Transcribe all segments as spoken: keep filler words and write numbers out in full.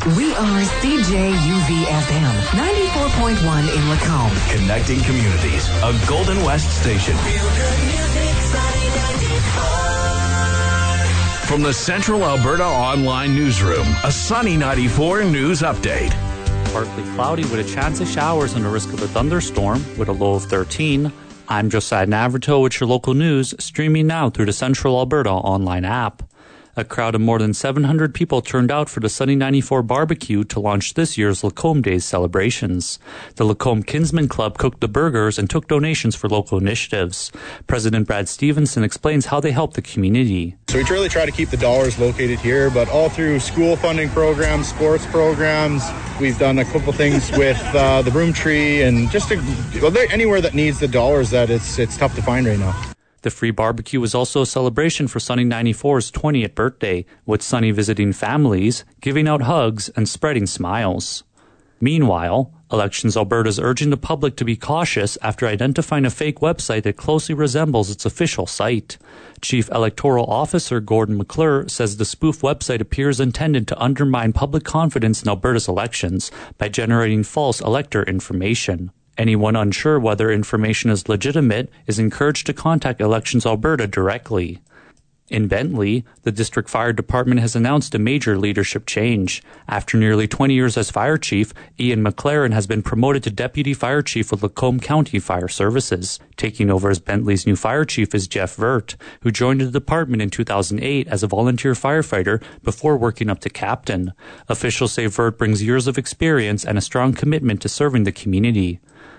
We are C J U V F M, ninety-four point one in Lacombe. Connecting communities, a Golden West station. Feel good music, Sunny ninety-four. From the Central Alberta Online Newsroom, a Sunny ninety-four news update. Partly cloudy with a chance of showers and a risk of a thunderstorm with a low of thirteen. I'm Josiah Navarto with your local news, streaming now through the Central Alberta Online app. A crowd of more than seven hundred people turned out for the Sunny ninety-four barbecue to launch this year's Lacombe Days celebrations. The Lacombe Kinsman Club cooked the burgers and took donations for local initiatives. President Brad Stevenson explains how they help the community. So we really try to keep the dollars located here, but all through school funding programs, sports programs, we've done a couple things with uh, the Broom Tree, and just to, well, anywhere that needs the dollars that it's it's tough to find right now. The free barbecue was also a celebration for Sunny ninety-four's twentieth birthday, with Sunny visiting families, giving out hugs, and spreading smiles. Meanwhile, Elections Alberta is urging the public to be cautious after identifying a fake website that closely resembles its official site. Chief Electoral Officer Gordon McClure says the spoof website appears intended to undermine public confidence in Alberta's elections by generating false elector information. Anyone unsure whether information is legitimate is encouraged to contact Elections Alberta directly. In Bentley, the district fire department has announced a major leadership change. After nearly twenty years as fire chief, Ian McLaren has been promoted to deputy fire chief with Lacombe County Fire Services. Taking over as Bentley's new fire chief is Jeff Vert, who joined the department in two thousand eight as a volunteer firefighter before working up to captain. Officials say Vert brings years of experience and a strong commitment to serving the community.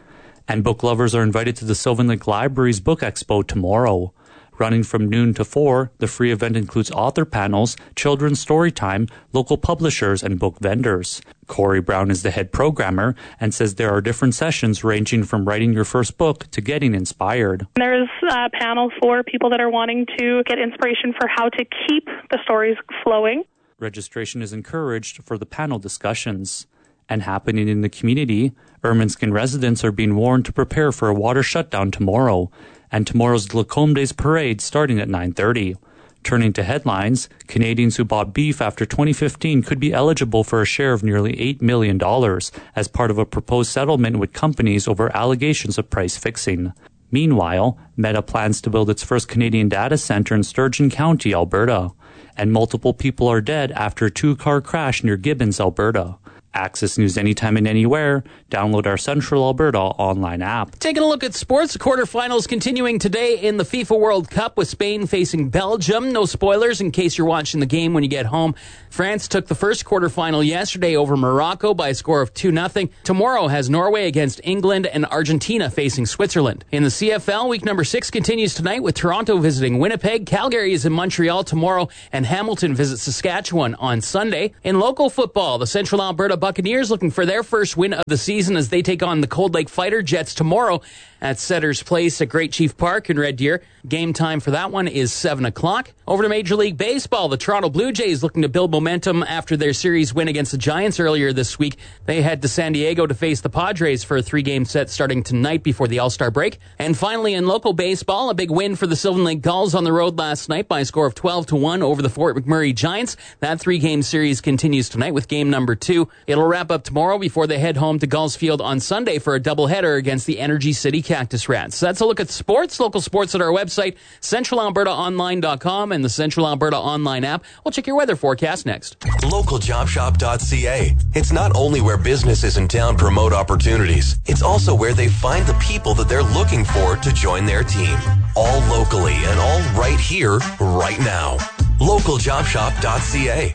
And book lovers are invited to the Sylvan Lake Library's Book Expo tomorrow. Running from noon to four, the free event includes author panels, children's story time, local publishers, and book vendors. Corey Brown is the head programmer and says there are different sessions ranging from writing your first book to getting inspired. There's uh, panels for people that are wanting to get inspiration for how to keep the stories flowing. Registration is encouraged for the panel discussions. And happening in the community, Ermineskin residents are being warned to prepare for a water shutdown tomorrow, and tomorrow's Lacombe Days Parade starting at nine thirty. Turning to headlines, Canadians who bought beef after twenty fifteen could be eligible for a share of nearly eight million dollars as part of a proposed settlement with companies over allegations of price fixing. Meanwhile, Meta plans to build its first Canadian data center in Sturgeon County, Alberta. And multiple people are dead after a two-car crash near Gibbons, Alberta. Access news anytime and anywhere. Download our Central Alberta online app. Taking a look at sports. Quarterfinals continuing today in the FIFA World Cup with Spain facing Belgium. No spoilers in case you're watching the game when you get home. France took the first quarterfinal yesterday over Morocco by a score of two nothing. Tomorrow has Norway against England and Argentina facing Switzerland. In the C F L, week number six continues tonight with Toronto visiting Winnipeg. Calgary is in Montreal tomorrow, and Hamilton visits Saskatchewan on Sunday. In local football, the Central Alberta Buccaneers looking for their first win of the season as they take on the Cold Lake Fighter Jets tomorrow at Setter's Place at Great Chief Park in Red Deer. Game time for that one is seven o'clock. Over to Major League Baseball, the Toronto Blue Jays looking to build momentum after their series win against the Giants earlier this week. They head to San Diego to face the Padres for a three-game set starting tonight before the All-Star break. And finally, in local baseball, a big win for the Sylvan Lake Gulls on the road last night by a score of twelve to one over the Fort McMurray Giants. That three-game series continues tonight with game number two. It'll wrap up tomorrow before they head home to Gulls Field on Sunday for a doubleheader against the Energy City Cactus Rats. So that's a look at sports, local sports at our website, central alberta online dot com and the Central Alberta Online app. We'll check your weather forecast next. local job shop dot c a. It's not only where businesses in town promote opportunities, it's also where they find the people that they're looking for to join their team. All locally and all right here, right now. local job shop dot c a.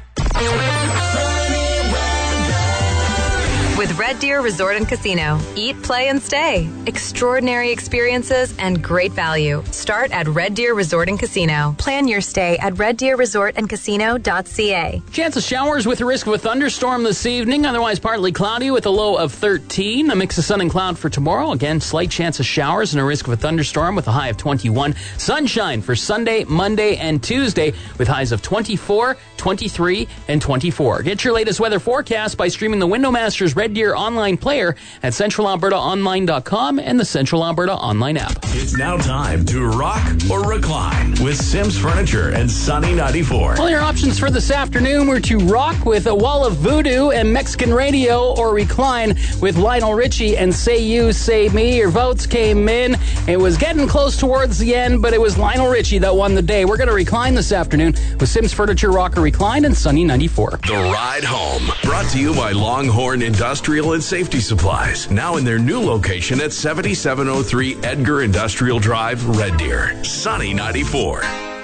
With Red Deer Resort and Casino. Eat, play, and stay. Extraordinary experiences and great value. Start at Red Deer Resort and Casino. Plan your stay at red deer resort and casino dot c a. Chance of showers with a risk of a thunderstorm this evening. Otherwise partly cloudy with a low of thirteen. A mix of sun and cloud for tomorrow. Again, slight chance of showers and a risk of a thunderstorm with a high of twenty-one. Sunshine for Sunday, Monday, and Tuesday with highs of twenty-four, twenty-three, and twenty-four. Get your latest weather forecast by streaming the Window Masters Red Red Deer online player at central alberta online dot com and the Central Alberta online app. It's now time to rock or recline with Sims Furniture and Sunny ninety-four. Well, your options for this afternoon were to rock with a Wall of Voodoo and Mexican Radio, or recline with Lionel Richie and Say You, Say Me. Your votes came in. It was getting close towards the end, but it was Lionel Richie that won the day. We're going to recline this afternoon with Sims Furniture, Rock or Recline, and Sunny ninety-four. The Ride Home, brought to you by Longhorn Industrial and Safety Supplies, now in their new location at seventy-seven oh three Edgar Industrial Drive, Red Deer. Sunny ninety-four.